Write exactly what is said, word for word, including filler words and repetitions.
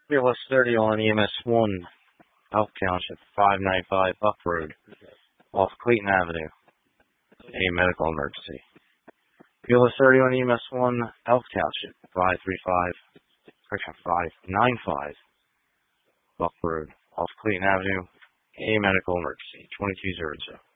Fearless thirty on E M S one, Elk Township, five ninety-five Buck Road, off Clayton Avenue. A medical emergency. Fearless thirty on E M S one, Elk Township, five thirty-five, five ninety-five Buck Road, off Clayton Avenue. A medical emergency, twenty-two hundred.